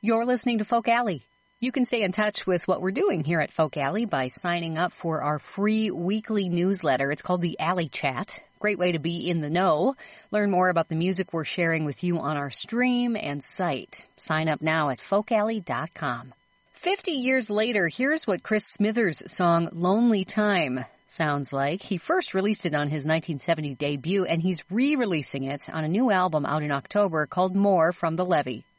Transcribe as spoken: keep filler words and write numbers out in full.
You're listening to Folk Alley. You can stay in touch with what we're doing here at Folk Alley by signing up for our free weekly newsletter. It's called the Alley Chat. Great way to be in the know. Learn more about the music we're sharing with you on our stream and site. Sign up now at folk alley dot com. Fifty years later, here's what Chris Smithers' song Lonely Time sounds like. He first released it on his nineteen seventy debut, and he's re-releasing it on a new album out in October called More from the Levee.